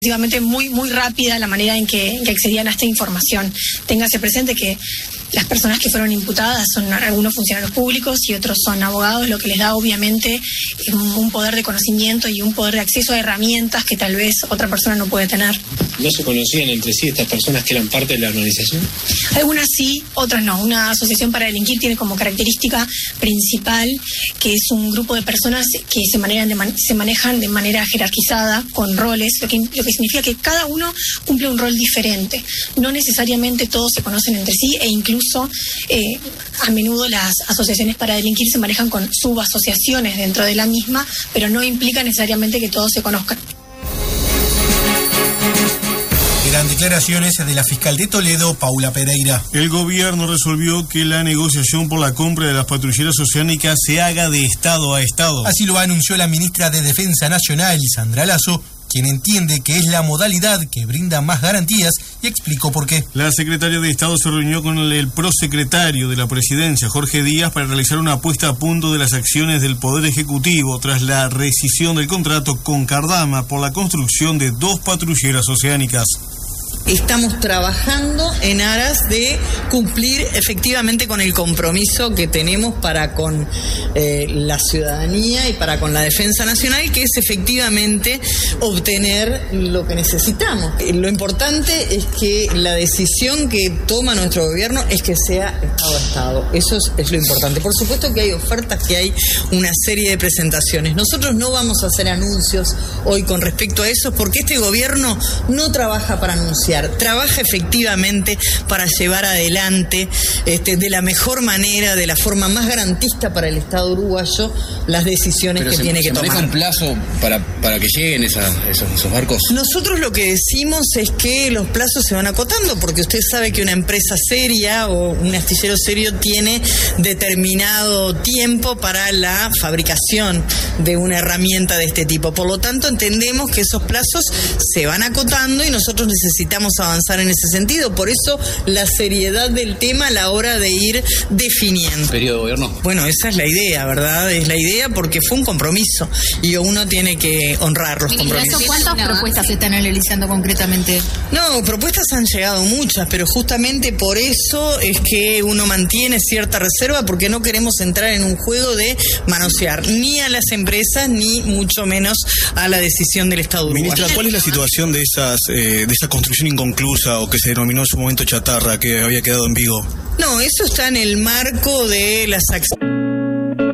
Efectivamente muy rápida la manera en que accedían a esta información. Téngase presente que las personas que fueron imputadas son algunos funcionarios públicos y otros son abogados, lo que les da obviamente un poder de conocimiento y un poder de acceso a herramientas que tal vez otra persona no puede tener. ¿No se conocían entre sí estas personas que eran parte de la organización? Algunas sí, otras no. Una asociación para delinquir tiene como característica principal que es un grupo de personas que se manejan de manera jerarquizada, con roles, lo que significa que cada uno cumple un rol diferente. No necesariamente todos se conocen entre sí e incluso a menudo las asociaciones para delinquir se manejan con subasociaciones dentro de la misma, pero no implica necesariamente que todos se conozcan. Eran declaraciones de la fiscal de Toledo, Paula Pereira. El gobierno resolvió que la negociación por la compra de las patrulleras oceánicas se haga de estado a estado. Así lo anunció la ministra de Defensa Nacional, Sandra Lasso, quien entiende que es la modalidad que brinda más garantías y explicó por qué. La secretaria de Estado se reunió con el prosecretario de la Presidencia, Jorge Díaz, para realizar una puesta a punto de las acciones del Poder Ejecutivo tras la rescisión del contrato con Cardama por la construcción de 2 patrulleras oceánicas. Estamos trabajando en aras de cumplir efectivamente con el compromiso que tenemos para con la ciudadanía y para con la defensa nacional, que es efectivamente obtener lo que necesitamos. Lo importante es que la decisión que toma nuestro gobierno es que sea Estado a Estado. Eso es lo importante. Por supuesto que hay ofertas, que hay una serie de presentaciones. Nosotros no vamos a hacer anuncios hoy con respecto a eso, porque este gobierno no trabaja para anunciar. Trabaja efectivamente para llevar adelante de la mejor manera, de la forma más garantista para el Estado uruguayo, las decisiones que tiene que tomar. ¿Maneja un plazo para que lleguen esos barcos? Nosotros lo que decimos es que los plazos se van acotando, porque usted sabe que una empresa seria o un astillero serio tiene determinado tiempo para la fabricación de una herramienta de este tipo. Por lo tanto, entendemos que esos plazos se van acotando y nosotros necesitamos avanzar en ese sentido. Por eso la seriedad del tema a la hora de ir definiendo. ¿Periodo de gobierno? Bueno, esa es la idea, ¿verdad? Es la idea porque fue un compromiso y uno tiene que honrar los compromisos. ¿Cuántas propuestas se están analizando concretamente? No, propuestas han llegado muchas, pero justamente por eso es que uno mantiene cierta reserva, porque no queremos entrar en un juego de manosear ni a las empresas ni mucho menos a la decisión del Estado uruguayo. Ministra, ¿cuál es la situación de esa construcción inconclusa o que se denominó en su momento chatarra, que había quedado en Vigo? No, eso está en el marco de las acciones.